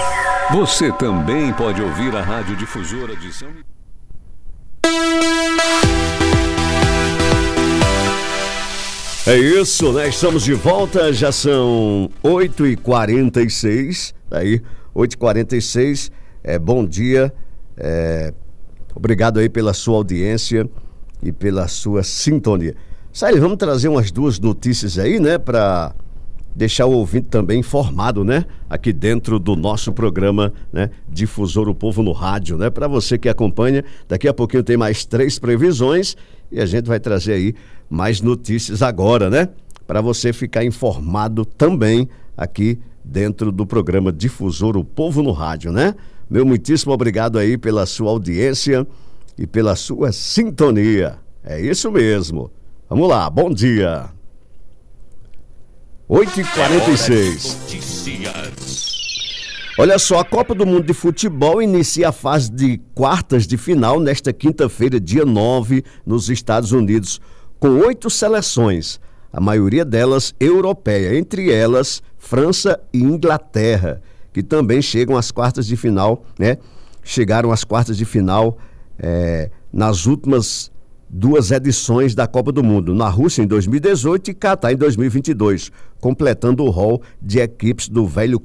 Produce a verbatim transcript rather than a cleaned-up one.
Você também pode ouvir a Rádio Difusora de São Miguel. É isso, né? Estamos de volta, já são oito e quarenta e seis, aí, oito e quarenta e seis, é, bom dia, é, obrigado aí pela sua audiência e pela sua sintonia. Saíl, vamos trazer umas duas notícias aí, né, para deixar o ouvinte também informado, né, aqui dentro do nosso programa, né, Difusor o Povo no Rádio, né, para você que acompanha, daqui a pouquinho tem mais três previsões e a gente vai trazer aí mais notícias agora, né, para você ficar informado também aqui dentro do programa Difusor o Povo no Rádio, né. Meu muitíssimo obrigado aí pela sua audiência e pela sua sintonia, é isso mesmo. Vamos lá, bom dia. oito e quarenta e seis. Olha só, a Copa do Mundo de Futebol inicia a fase de quartas de final nesta quinta-feira, dia nove, nos Estados Unidos, com oito seleções, a maioria delas europeia, entre elas França e Inglaterra, que também chegam às quartas de final, né? Chegaram às quartas de final é, nas últimas duas edições da Copa do Mundo, na Rússia em dois mil e dezoito e Catar em dois mil e vinte e dois, completando o rol de equipes do velho